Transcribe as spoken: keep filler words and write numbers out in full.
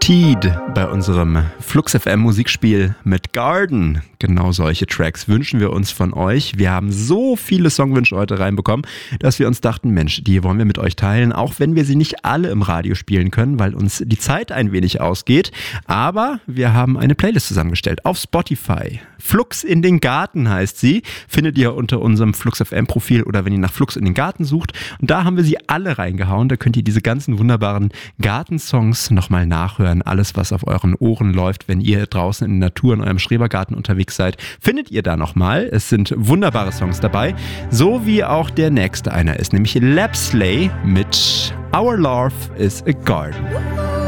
Teed bei unserem Flux F M Musikspiel mit Garden. Genau solche Tracks wünschen wir uns von euch. Wir haben so viele Songwünsche heute reinbekommen, dass wir uns dachten, Mensch, die wollen wir mit euch teilen, auch wenn wir sie nicht alle im Radio spielen können, weil uns die Zeit ein wenig ausgeht. Aber wir haben eine Playlist zusammengestellt auf Spotify. Flux in den Garten heißt sie. Findet ihr unter unserem Flux F M Profil oder wenn ihr nach Flux in den Garten sucht. Und da haben wir sie alle reingehauen. Da könnt ihr diese ganzen wunderbaren Gartensongs nochmal nachhören. Alles, was auf euren Ohren läuft, wenn ihr draußen in der Natur in eurem Schrebergarten unterwegs seid, findet ihr da nochmal. Es sind wunderbare Songs dabei. So wie auch der nächste einer ist, nämlich Lapsley mit Our Love is a Garden.